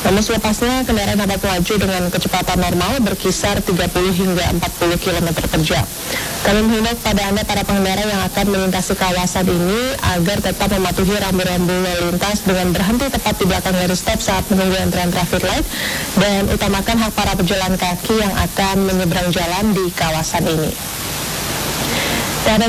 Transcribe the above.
Namun selepasnya kendaraan dapat melaju dengan kecepatan normal berkisar 30 hingga 40 km per jam. Kami menghimbau kepada Anda para pengendara yang akan melintasi kawasan ini agar tetap mematuhi rambu-rambu lalu lintas dengan berhenti tepat di belakang garis stop saat menunggu antrean traffic light dan utamakan hak para pejalan kaki yang akan menyeberang jalan di kawasan ini.